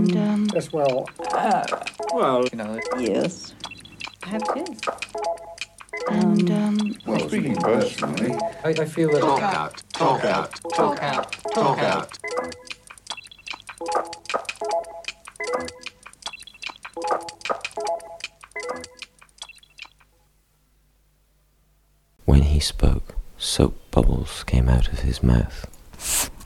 Yes, well, Yes, I have kids. Well, speaking personally, I feel that Talk out. When he spoke, soap bubbles came out of his mouth.